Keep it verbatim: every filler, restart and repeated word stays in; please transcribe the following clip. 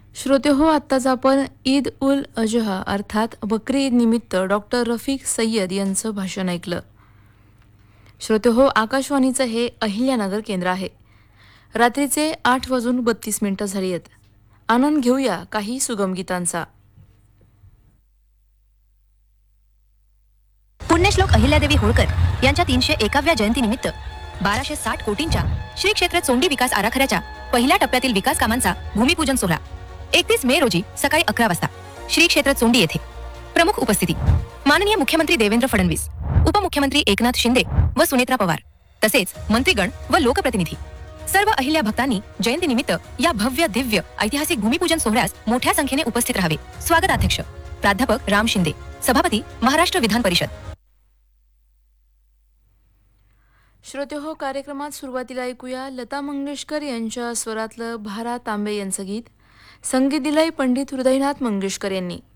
श्रोते हो, आत्ताच आपण ईद उल अजहा अर्थात बकरी ईद निमित्त डॉक्टर रफिक सय्यद यांचं भाषण ऐकलं. श्रोते हो, आकाशवाणीचं हे अहिल्यानगर केंद्र आहे. रात्रीचे आठ वाजून बत्तीस मिनिटं झाली आहेत. आनंद घेऊया काही सुगम गीतांचा. पुण्यश्लोक अहिल्यादेवी होळकर यांच्या तीनशे एकाव्या जयंतीनिमित्त बाराशे साठ कोटींच्या श्री क्षेत्र चोंडी विकास आराखड्याच्या पहिल्या टप्प्यातील विकास कामांचा भूमिपूजन सोहळा एकतीस मे रोजी सकाळी अकरा वाजता श्री क्षेत्र चोंडी येथे. प्रमुख उपस्थिती माननीय मुख्यमंत्री देवेंद्र फडणवीस, उपमुख्यमंत्री एकनाथ शिंदे व सुनेत्रा पवार, तसेच मंत्रीगण व लोकप्रतिनिधी. सर्व अहिल्या भक्तांनी जयंतीनिमित्त या भव्य दिव्य ऐतिहासिक भूमिपूजन सोहळ्यास मोठ्या संख्येने उपस्थित राहावे. स्वागताध्यक्ष प्राध्यापक राम शिंदे, सभापती महाराष्ट्र विधान परिषद. श्रोते हो, कार्यक्रमात सुरुवातीला ऐकूया लता मंगेशकर यांच्या स्वरातलं भारा तांबे यांचं गीत. संगीत दिलंय पंडित हृदयनाथ मंगेशकर यांनी.